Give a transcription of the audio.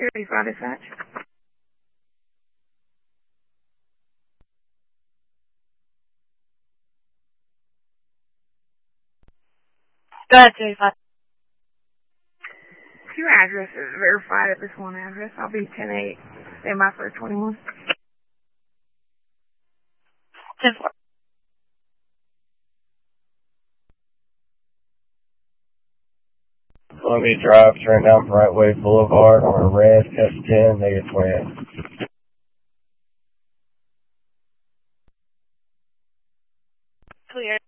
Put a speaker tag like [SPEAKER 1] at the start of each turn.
[SPEAKER 1] 35 dispatch.
[SPEAKER 2] Go ahead, 35.
[SPEAKER 1] 2 addresses verified at this one address. I'll be 10-8. Stand by for 21.
[SPEAKER 2] 10-4.
[SPEAKER 3] Columbia Drive, turn down Brightway Boulevard on a red S10, -20.
[SPEAKER 2] Clear.